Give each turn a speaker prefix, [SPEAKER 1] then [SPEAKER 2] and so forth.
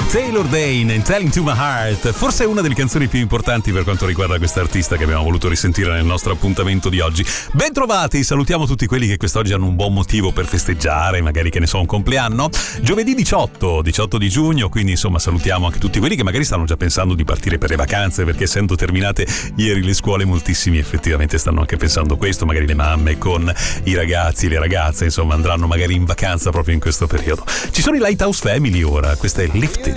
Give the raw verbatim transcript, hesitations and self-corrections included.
[SPEAKER 1] Taylor Dane in Telling to My Heart, forse è una delle canzoni più importanti per quanto riguarda questa artista che abbiamo voluto risentire nel nostro appuntamento di oggi. Bentrovati, salutiamo tutti quelli che quest'oggi hanno un buon motivo per festeggiare, magari che ne so, un compleanno. Giovedì diciotto di giugno, quindi insomma salutiamo anche tutti quelli che magari stanno già pensando di partire per le vacanze, perché essendo terminate ieri le scuole moltissimi effettivamente stanno anche pensando questo, magari le mamme con i ragazzi, le ragazze, insomma andranno magari in vacanza proprio in questo periodo. Ci sono i Lighthouse Family ora, questa è Lifted.